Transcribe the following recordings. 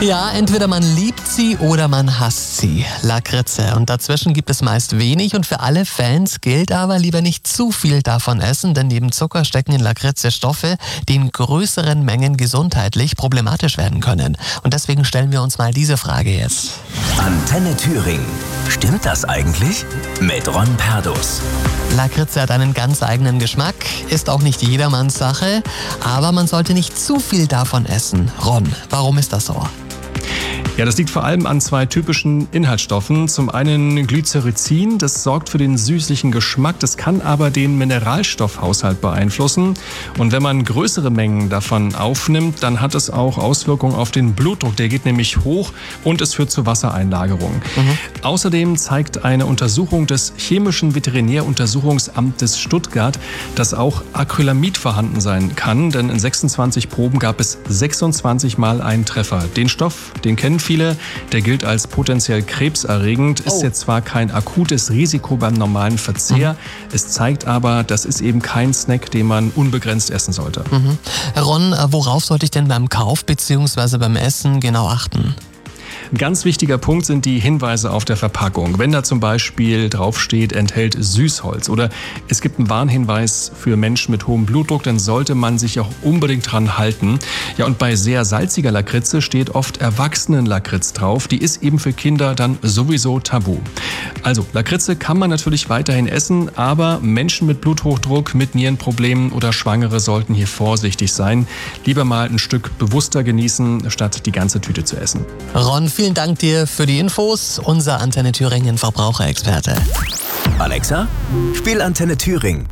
Ja, entweder man liebt sie oder man hasst sie. Lakritze. Und dazwischen gibt es meist wenig und für alle Fans gilt aber, lieber nicht zu viel davon essen, denn neben Zucker stecken in Lakritze Stoffe, die in größeren Mengen gesundheitlich problematisch werden können. Und deswegen stellen wir uns mal diese Frage jetzt. Antenne Thüringen. Stimmt das eigentlich? Mit Ron Perdus. Lakritze hat einen ganz eigenen Geschmack, ist auch nicht jedermanns Sache, aber man sollte nicht zu viel davon essen. Ron, warum ist das so? Ja, das liegt vor allem an zwei typischen Inhaltsstoffen. Zum einen Glycerizin, das sorgt für den süßlichen Geschmack, das kann aber den Mineralstoffhaushalt beeinflussen. Und wenn man größere Mengen davon aufnimmt, dann hat es auch Auswirkungen auf den Blutdruck. Der geht nämlich hoch und es führt zu Wassereinlagerung. Außerdem zeigt eine Untersuchung des Chemischen Veterinäruntersuchungsamtes Stuttgart, dass auch Acrylamid vorhanden sein kann, denn in 26 Proben gab es 26 Mal einen Treffer. Den Stoff, den kennen viele, der gilt als potenziell krebserregend, ist jetzt zwar kein akutes Risiko beim normalen Verzehr, es zeigt aber, das ist eben kein Snack, den man unbegrenzt essen sollte. Ron, worauf sollte ich denn beim Kauf bzw. beim Essen genau achten? Ein ganz wichtiger Punkt sind die Hinweise auf der Verpackung. Wenn da zum Beispiel draufsteht, enthält Süßholz oder es gibt einen Warnhinweis für Menschen mit hohem Blutdruck, dann sollte man sich auch unbedingt dran halten. Ja, und bei sehr salziger Lakritze steht oft Erwachsenenlakritz drauf. Die ist eben für Kinder dann sowieso tabu. Also Lakritze kann man natürlich weiterhin essen, aber Menschen mit Bluthochdruck, mit Nierenproblemen oder Schwangere sollten hier vorsichtig sein. Lieber mal ein Stück bewusster genießen, statt die ganze Tüte zu essen. Ron, vielen Dank dir für die Infos, unser Antenne Thüringen Verbraucherexperte. Alexa, spiel Antenne Thüringen.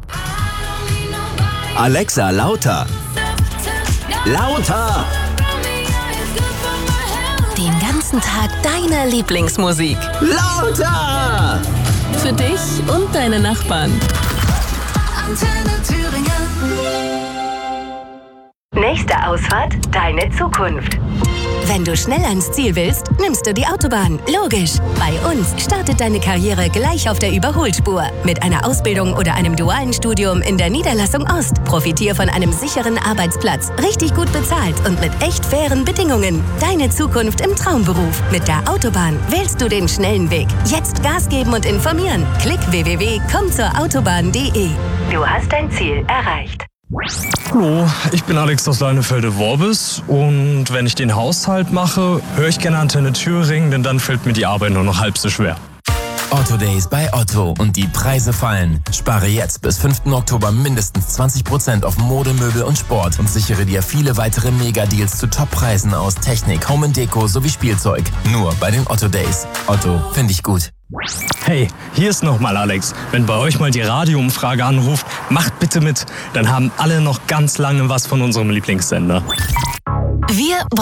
Alexa, lauter. Lauter! Den ganzen Tag deine Lieblingsmusik. Lauter! Für dich und deine Nachbarn. Antenne Thüringen. Nächste Ausfahrt, deine Zukunft. Wenn du schnell ans Ziel willst, nimmst du die Autobahn. Logisch. Bei uns startet deine Karriere gleich auf der Überholspur. Mit einer Ausbildung oder einem dualen Studium in der Niederlassung Ost. Profitier von einem sicheren Arbeitsplatz, richtig gut bezahlt und mit echt fairen Bedingungen. Deine Zukunft im Traumberuf. Mit der Autobahn wählst du den schnellen Weg. Jetzt Gas geben und informieren. Klick www.kommzurautobahn.de. Du hast dein Ziel erreicht. Hallo, ich bin Alex aus Leinefelde-Worbis und wenn ich den Haushalt mache, höre ich gerne Antenne Thüringen, denn dann fällt mir die Arbeit nur noch halb so schwer. Otto Days bei Otto und die Preise fallen. Spare jetzt bis 5. Oktober mindestens 20% auf Mode, Möbel und Sport und sichere dir viele weitere Megadeals zu Toppreisen aus Technik, Home & Deko sowie Spielzeug. Nur bei den Otto Days. Otto, finde ich gut. Hey, hier ist nochmal Alex. Wenn bei euch mal die Radioumfrage anruft, macht bitte mit. Dann haben alle noch ganz lange was von unserem Lieblingssender. Wir